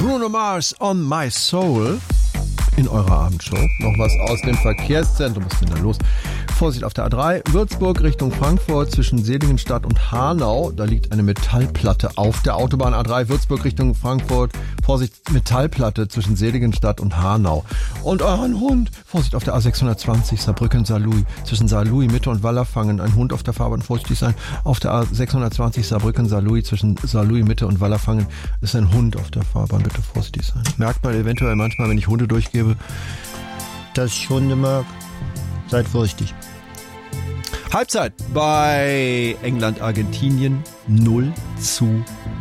Bruno Mars on My Soul in eurer Abendshow. Noch was aus dem Verkehrszentrum. Was ist denn da los? Vorsicht auf der A3, Würzburg Richtung Frankfurt zwischen Seligenstadt und Hanau. Da liegt eine Metallplatte auf der Autobahn A3, Würzburg Richtung Frankfurt. Vorsicht, Metallplatte zwischen Seligenstadt und Hanau. Und euren Hund. Vorsicht auf der A620, Saarbrücken-Saarlouis. Zwischen Saarlouis Mitte und Wallerfangen. Ein Hund auf der Fahrbahn, vorsichtig sein. Auf der A620, Saarbrücken-Saarlouis. Zwischen Saarlouis Mitte und Wallerfangen ist ein Hund auf der Fahrbahn. Bitte vorsichtig sein. Merkt man eventuell manchmal, wenn ich Hunde durchgebe, dass ich Hunde mag. Seid vorsichtig. Halbzeit bei England-Argentinien 0:0.